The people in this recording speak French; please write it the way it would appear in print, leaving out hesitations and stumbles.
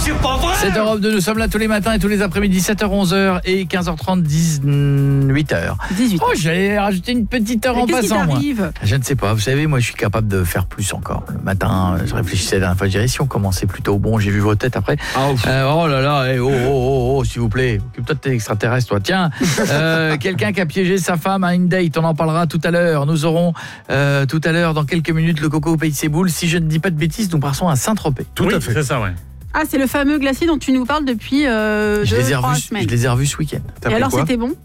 c'est pas vrai. C'est Europe 2, nous sommes là tous les matins et tous les après-midi, 7h, 11h et 15h30, 18h. 18. Oh, j'allais rajouter une petite heure en passant, moi. Je ne sais pas, vous savez, moi je suis capable de faire plus encore. Le matin, je réfléchissais la dernière fois, je dirais si on commençait plus tôt. Bon, j'ai vu vos têtes après. Oh là là, s'il vous plaît, occupe-toi de tes extraterrestres, toi. Tiens, quelqu'un qui a piégé sa femme à une date, on en parlera tout à l'heure. Nous aurons tout à l'heure, dans quelques minutes, le coco au pays de ses boules. Si je ne dis pas de bêtises, nous partons à Saint-Tropez. Tout à fait. C'est ça, ouais. Ah, c'est le fameux glacier dont tu nous parles depuis 2-3 semaines. Je les ai revus ce week-end. Et alors, c'était bon ?